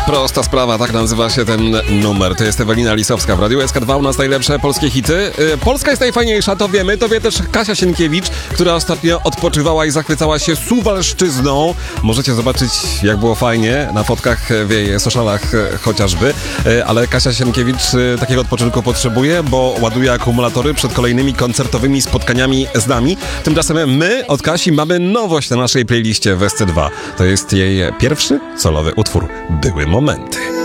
Prosta sprawa, tak nazywa się ten numer. To jest Ewelina Lisowska w Radiu SK2, u nas najlepsze polskie hity. Polska jest najfajniejsza, to wiemy, to wie też Kasia Sienkiewicz, która ostatnio odpoczywała i zachwycała się Suwalszczyzną. Możecie zobaczyć, jak było fajnie na fotkach w jej socialach chociażby, ale Kasia Sienkiewicz takiego odpoczynku potrzebuje, bo ładuje akumulatory przed kolejnymi koncertowymi spotkaniami z nami. Tymczasem my od Kasi mamy nowość na naszej playliście w SC2. To jest jej pierwszy solowy utwór Były momenty.